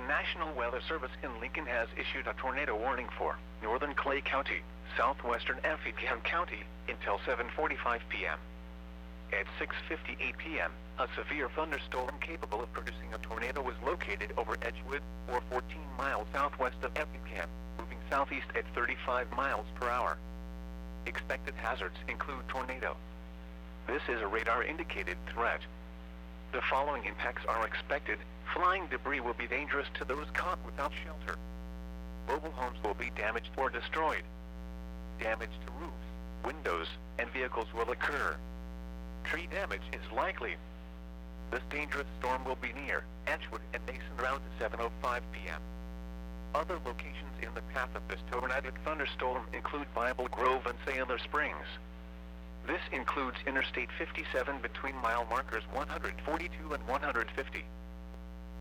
National Weather Service in Lincoln has issued a tornado warning for northern Clay County, southwestern Effingham County, until 7:45 p.m. At 6:58 p.m., a severe thunderstorm capable of producing a tornado was located over Edgewood, or 14 miles southwest of Effingham, moving southeast at 35 miles per hour. Expected hazards include tornado. This is a radar-indicated threat. The following impacts are expected. Flying debris will be dangerous to those caught without shelter. Mobile homes will be damaged or destroyed. Damage to roofs, windows, and vehicles will occur. Tree damage is likely. This dangerous storm will be near Edgewood and Mason around 7:05 p.m. Other locations in the path of this tornadic thunderstorm include Bible Grove and Sailor Springs. This includes Interstate 57 between mile markers 142 and 150.